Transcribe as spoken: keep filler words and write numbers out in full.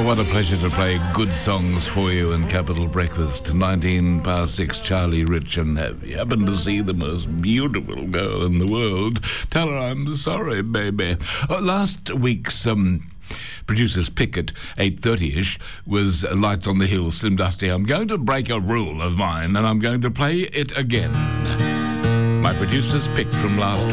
What a pleasure to play good songs for you in Capital Breakfast. nineteen past six, Charlie Rich, and have you happened to see the most beautiful girl in the world? Tell her I'm sorry, baby. Uh, last week's um, producer's pick at eight thirty-ish was Lights on the Hill, Slim Dusty. I'm going to break a rule of mine, and I'm going to play it again. My producer's pick from last